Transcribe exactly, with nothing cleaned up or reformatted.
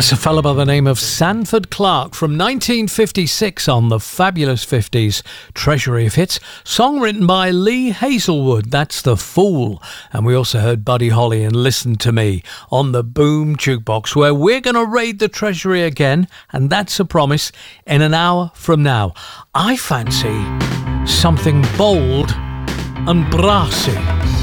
That's a fellow by the name of Sanford Clarke from nineteen fifty-six on the Fabulous fifties Treasury of Hits. Song written by Lee Hazelwood, that's The Fool. And we also heard Buddy Holly and Listen to Me on the Boom Jukebox, where we're going to raid the Treasury again, and that's a promise, in an hour from now. I fancy something bold and brassy.